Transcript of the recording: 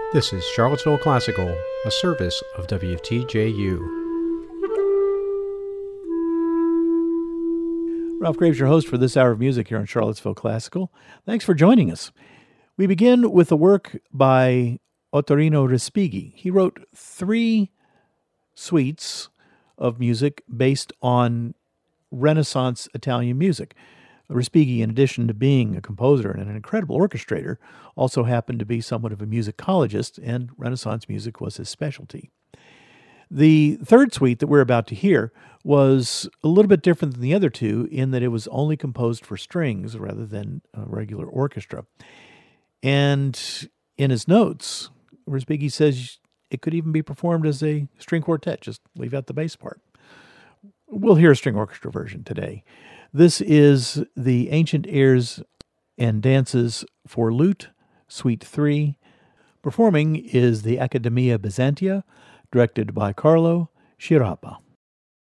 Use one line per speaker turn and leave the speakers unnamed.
This is Charlottesville Classical, a service of WTJU.
Ralph Graves, your host for this hour of music here on Charlottesville Classical. Thanks for joining us. We begin with a work by Ottorino Respighi. He wrote 3 suites of music based on Renaissance Italian music. Respighi, in addition to being a composer and an incredible orchestrator, also happened to be somewhat of a musicologist, and Renaissance music was his specialty. The third suite that we're about to hear was a little bit different than the other two in that it was only composed for strings rather than a regular orchestra. And in his notes, Respighi says it could even be performed as a string quartet, just leave out the bass part. We'll hear a string orchestra version today. This is the Ancient Airs and Dances for Lute, Suite 3. Performing is the Accademia Bizantia, directed by Carlo Sciarappa.